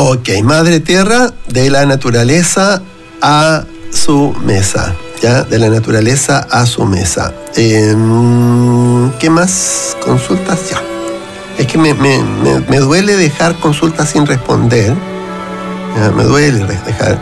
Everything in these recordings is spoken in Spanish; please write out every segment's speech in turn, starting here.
Ok, Madre Tierra, de la naturaleza a su mesa. ¿Ya? De la naturaleza a su mesa. ¿Qué más? Consultas, ya. Es que me duele dejar consultas sin responder. Ya, me duele dejar.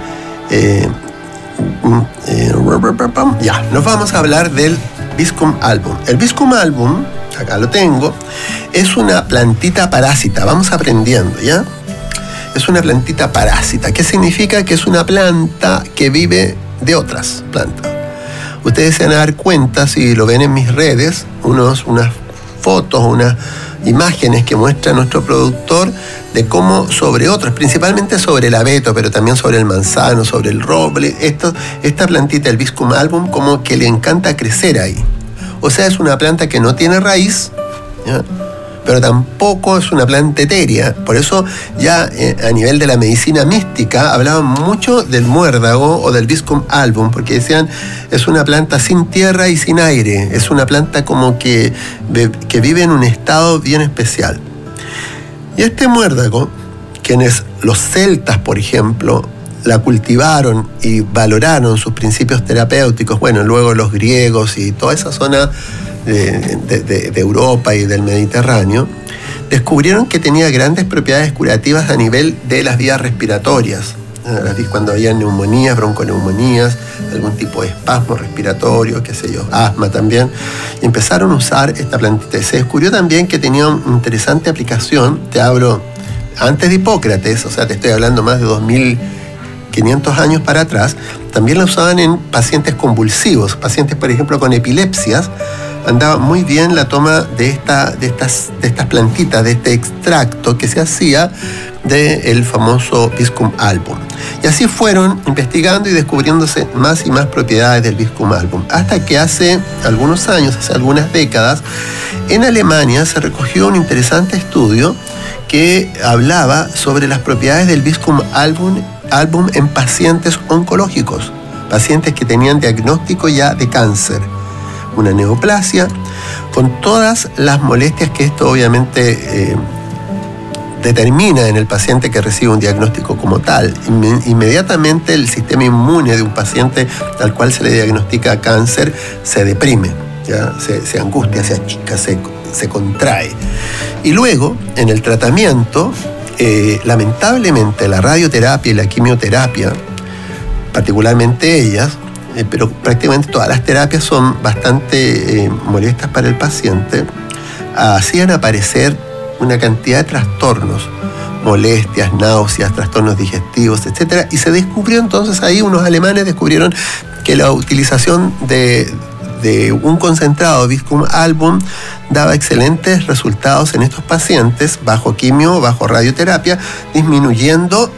Ya, nos vamos a hablar del Viscum album. El Viscum album, acá lo tengo, es una plantita parásita. Vamos aprendiendo, ¿ya? Es una plantita parásita. ¿Qué significa? Que es una planta que vive de otras plantas. Ustedes se van a dar cuenta, si lo ven en mis redes, unas fotos, unas imágenes que muestra nuestro productor de cómo sobre otros, principalmente sobre el abeto, pero también sobre el manzano, sobre el roble, esta plantita, el Viscum album, como que le encanta crecer ahí. O sea, es una planta que no tiene raíz, ¿ya? Pero tampoco es una planta etérea. Por eso ya a nivel de la medicina mística hablaban mucho del muérdago o del Viscum album, porque decían, es una planta sin tierra y sin aire, es una planta como que vive en un estado bien especial. Y este muérdago, quienes los celtas, por ejemplo, la cultivaron y valoraron sus principios terapéuticos, bueno, luego los griegos y toda esa zona de Europa y del Mediterráneo, descubrieron que tenía grandes propiedades curativas a nivel de las vías respiratorias. Cuando había neumonías, bronconeumonías, algún tipo de espasmo respiratorio, qué sé yo, asma también, y empezaron a usar esta plantita. Se descubrió también que tenía una interesante aplicación, te hablo antes de Hipócrates, o sea, te estoy hablando más de 2500 años para atrás, también la usaban en pacientes convulsivos, pacientes, por ejemplo, con epilepsias. Andaba muy bien la toma de estas plantitas, de este extracto que se hacía del famoso Viscum album. Y así fueron investigando y descubriéndose más y más propiedades del Viscum album, hasta que hace algunos años, hace algunas décadas, en Alemania se recogió un interesante estudio que hablaba sobre las propiedades del Viscum album en pacientes oncológicos, pacientes que tenían diagnóstico ya de cáncer, una neoplasia, con todas las molestias que esto obviamente determina en el paciente que recibe un diagnóstico como tal. Inmediatamente el sistema inmune de un paciente al cual se le diagnostica cáncer se deprime, ¿ya? Se angustia, se achica, se contrae. Y luego, en el tratamiento, lamentablemente la radioterapia y la quimioterapia, particularmente ellas, pero prácticamente todas las terapias son bastante molestas para el paciente, hacían aparecer una cantidad de trastornos, molestias, náuseas, trastornos digestivos, etc. Y se descubrió entonces ahí, unos alemanes descubrieron que la utilización de un concentrado Viscum album daba excelentes resultados en estos pacientes bajo quimio, bajo radioterapia, disminuyendo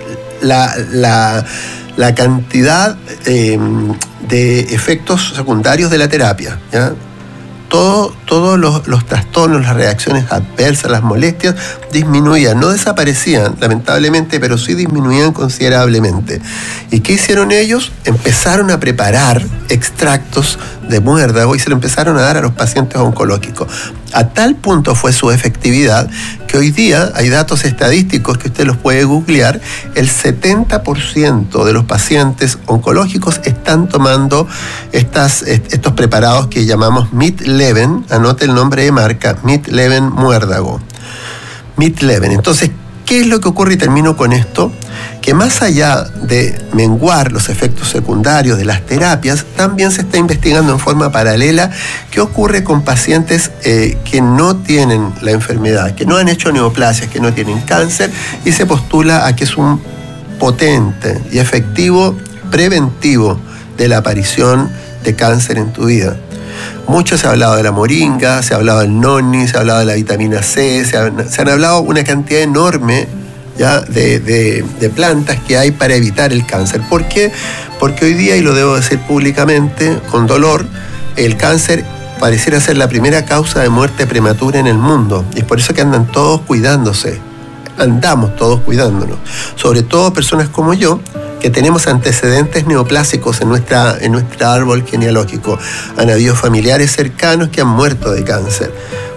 la cantidad de efectos secundarios de la terapia, ¿ya? Todos los trastornos, las reacciones adversas, las molestias disminuían, no desaparecían lamentablemente, pero sí disminuían considerablemente. ¿Y qué hicieron ellos? Empezaron a preparar extractos de muérdago y se lo empezaron a dar a los pacientes oncológicos. A tal punto fue su efectividad que hoy día hay datos estadísticos que usted los puede googlear. El 70% de los pacientes oncológicos están tomando estos preparados que llamamos Midleben. Anote el nombre de marca, Midleben muérdago. Midleben. Entonces, ¿qué es lo que ocurre? Y termino con esto, que más allá de menguar los efectos secundarios de las terapias, también se está investigando en forma paralela qué ocurre con pacientes que no tienen la enfermedad, que no han hecho neoplasias, que no tienen cáncer, y se postula a que es un potente y efectivo preventivo de la aparición de cáncer en tu vida. Mucho se ha hablado de la moringa, se ha hablado del noni, se ha hablado de la vitamina C, se han hablado una cantidad enorme ya de plantas que hay para evitar el cáncer. ¿Por qué? Porque hoy día, y lo debo decir públicamente, con dolor, el cáncer pareciera ser la primera causa de muerte prematura en el mundo. Y es por eso que andan todos cuidándose. Andamos todos cuidándonos. Sobre todo personas como yo, que tenemos antecedentes neoplásicos en nuestro árbol genealógico. Han habido familiares cercanos que han muerto de cáncer.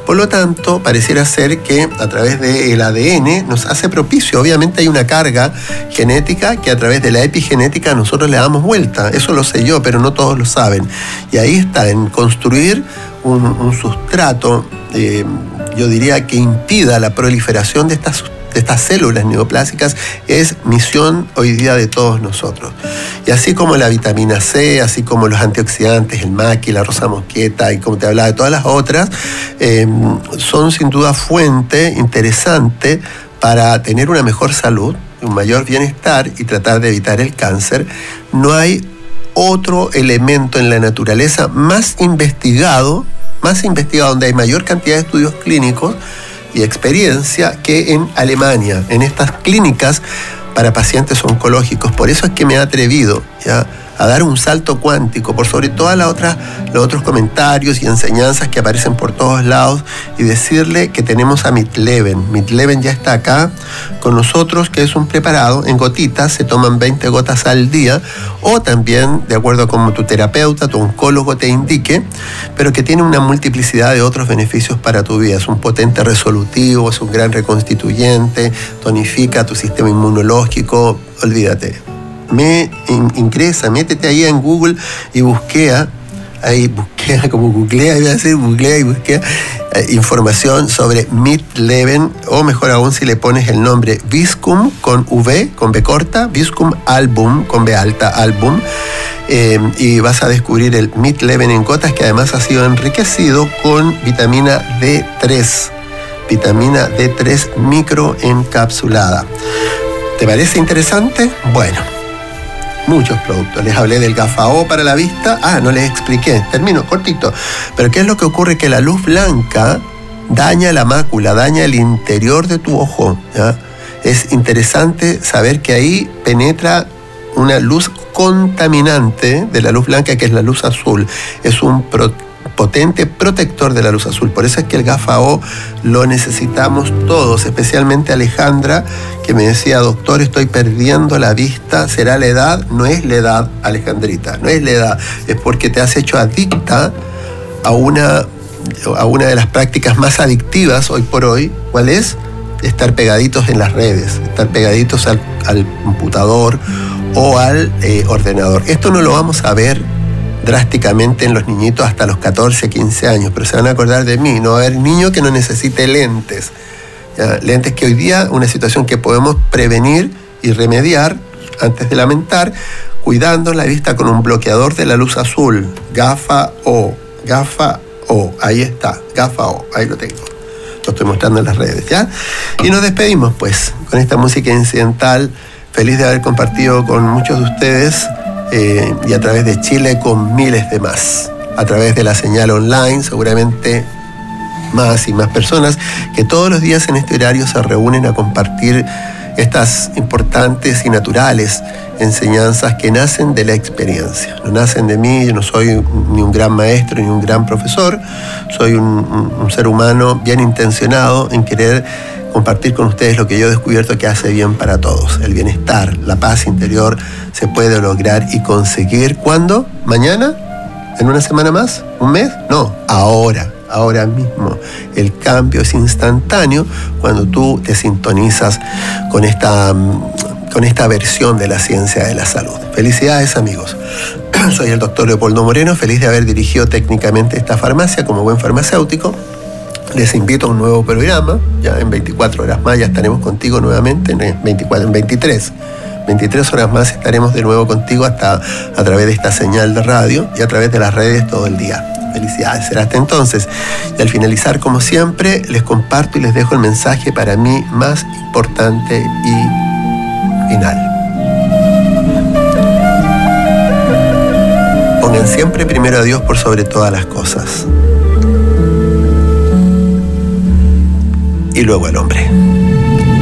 Por lo tanto, pareciera ser que a través del ADN nos hace propicio. Obviamente hay una carga genética que a través de la epigenética nosotros le damos vuelta. Eso lo sé yo, pero no todos lo saben. Y ahí está, en construir un sustrato, yo diría que impida la proliferación de estas células neoplásicas, es misión hoy día de todos nosotros. Y así como la vitamina C, así como los antioxidantes, el maqui, la rosa mosqueta, y como te hablaba de todas las otras, son sin duda fuente interesante para tener una mejor salud, un mayor bienestar y tratar de evitar el cáncer. No hay otro elemento en la naturaleza más investigado, donde hay mayor cantidad de estudios clínicos y experiencia, que en Alemania, en estas clínicas para pacientes oncológicos. Por eso es que me he atrevido, ¿ya?, a dar un salto cuántico por sobre todas los otros comentarios y enseñanzas que aparecen por todos lados, y decirle que tenemos a Midleben. Midleben ya está acá con nosotros, que es un preparado en gotitas, se toman 20 gotas al día, o también de acuerdo a como tu terapeuta, tu oncólogo te indique, pero que tiene una multiplicidad de otros beneficios para tu vida. Es un potente resolutivo, es un gran reconstituyente, tonifica tu sistema inmunológico. Olvídate. Ingresa, métete ahí en Google y googlea información sobre Midleben, o mejor aún si le pones el nombre Viscum con V, con B corta, Viscum Album, con B alta, Album, y vas a descubrir el Midleben en gotas, que además ha sido enriquecido con vitamina D3 microencapsulada. ¿Te parece interesante? Bueno, muchos productos. Les hablé del GAFA-O para la vista. No les expliqué. Termino cortito. Pero ¿qué es lo que ocurre? Que la luz blanca daña la mácula, daña el interior de tu ojo, ¿ya? Es interesante saber que ahí penetra una luz contaminante de la luz blanca, que es la luz azul. Es un potente protector de la luz azul. Por eso es que el GAFA-O lo necesitamos todos, especialmente Alejandra, que me decía: doctor, estoy perdiendo la vista. ¿Será la edad? No es la edad, Alejandrita, no es la edad. Es porque te has hecho adicta a una de las prácticas más adictivas hoy por hoy. ¿Cuál es? Estar pegaditos en las redes, estar pegaditos al computador o al ordenador. Esto no lo vamos a ver drásticamente en los niñitos hasta los 14, 15 años, pero se van a acordar de mí. No va a haber niño que no necesite lentes. ¿Ya? Lentes que hoy día, una situación que podemos prevenir y remediar antes de lamentar, cuidando la vista con un bloqueador de la luz azul. GAFA-O, ahí está, GAFA-O, ahí lo tengo. Lo estoy mostrando en las redes, ¿ya? Y nos despedimos, pues, con esta música incidental. Feliz de haber compartido con muchos de ustedes, y a través de Chile con miles de más, a través de la señal online, seguramente más y más personas que todos los días en este horario se reúnen a compartir estas importantes y naturales enseñanzas que nacen de la experiencia. No nacen de mí. Yo no soy ni un gran maestro ni un gran profesor, soy un ser humano bien intencionado en querer compartir con ustedes lo que yo he descubierto que hace bien para todos. El bienestar, la paz interior se puede lograr y conseguir. ¿Cuándo? ¿Mañana? ¿En una semana más? ¿Un mes? No, ahora mismo. El cambio es instantáneo cuando tú te sintonizas con esta versión de la ciencia de la salud. Felicidades, amigos. Soy el doctor Leopoldo Moreno, feliz de haber dirigido técnicamente esta farmacia como buen farmacéutico. Les invito a un nuevo programa. Ya en 24 horas más ya estaremos contigo nuevamente. En 23 horas más estaremos de nuevo contigo, hasta a través de esta señal de radio y a través de las redes todo el día. Felicidades, será hasta entonces. Y al finalizar, como siempre, les comparto y les dejo el mensaje para mí más importante y final. Pongan siempre primero a Dios por sobre todas las cosas, y luego al hombre.